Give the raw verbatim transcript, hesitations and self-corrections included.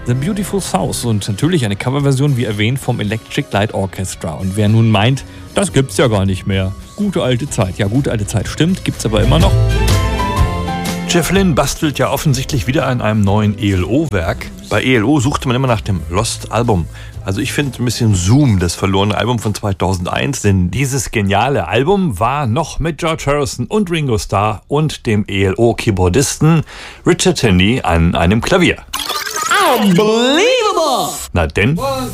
The Beautiful South und natürlich eine Coverversion, wie erwähnt, vom Electric Light Orchestra. Und wer nun meint, das gibt's ja gar nicht mehr. Gute alte Zeit. Ja, gute alte Zeit stimmt, gibt's aber immer noch. Jeff Lynne bastelt ja offensichtlich wieder an einem neuen E L O-Werk. Bei E L O suchte man immer nach dem Lost-Album. Also ich finde ein bisschen Zoom, das verlorene Album von zweitausendeins, denn dieses geniale Album war noch mit George Harrison und Ringo Starr und dem E L O-Keyboardisten Richard Henney an einem Klavier. Unbelievable! Na denn?